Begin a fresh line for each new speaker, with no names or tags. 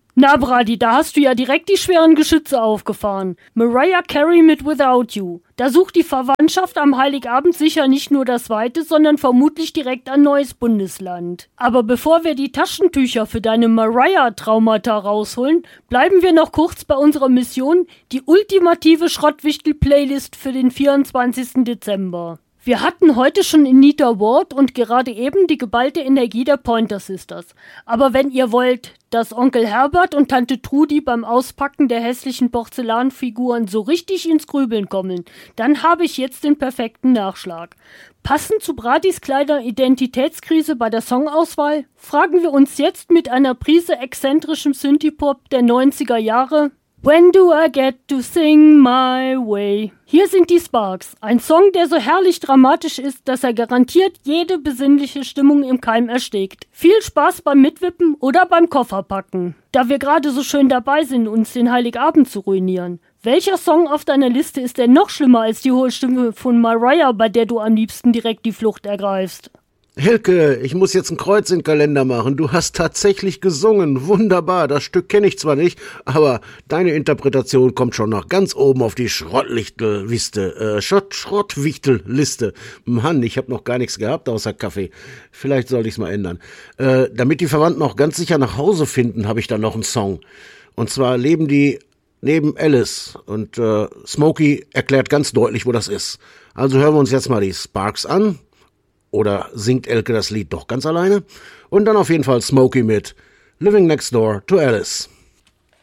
Na Brady, da hast du ja direkt die schweren Geschütze aufgefahren. Mariah Carey mit Without You. Da sucht die Verwandtschaft am Heiligabend sicher nicht nur das Weite, sondern vermutlich direkt ein neues Bundesland. Aber bevor wir die Taschentücher für deine Mariah-Traumata rausholen, bleiben wir noch kurz bei unserer Mission, die ultimative Schrottwichtel-Playlist für den 24. Dezember. Wir hatten heute schon Anita Ward und gerade eben die geballte Energie der Pointer Sisters. Aber wenn ihr wollt, dass Onkel Herbert und Tante Trudi beim Auspacken der hässlichen Porzellanfiguren so richtig ins Grübeln kommen, dann habe ich jetzt den perfekten Nachschlag. Passend zu Bradis kleiner Identitätskrise bei der Songauswahl, fragen wir uns jetzt mit einer Prise exzentrischem Synthie-Pop der 90er Jahre: When do I get to sing my way? Hier sind die Sparks, ein Song, der so herrlich dramatisch ist, dass er garantiert jede besinnliche Stimmung im Keim erstickt. Viel Spaß beim Mitwippen oder beim Kofferpacken. Da wir gerade so schön dabei sind, uns den Heiligabend zu ruinieren. Welcher Song auf deiner Liste ist denn noch schlimmer als die hohe Stimme von Mariah, bei der du am liebsten direkt die Flucht ergreifst?
Hilke, ich muss jetzt ein Kreuz in den Kalender machen. Du hast tatsächlich gesungen. Wunderbar. Das Stück kenne ich zwar nicht, aber deine Interpretation kommt schon noch ganz oben auf die Schrottwichtel-Liste. Mann, ich habe noch gar nichts gehabt außer Kaffee. Vielleicht sollte ich es mal ändern. Damit die Verwandten auch ganz sicher nach Hause finden, habe ich dann noch einen Song. Und zwar leben die neben Alice. Und Smokey erklärt ganz deutlich, wo das ist. Also hören wir uns jetzt mal die Sparks an. Oder singt Elke das Lied doch ganz alleine? Und dann auf jeden Fall Smokey mit Living Next Door to Alice.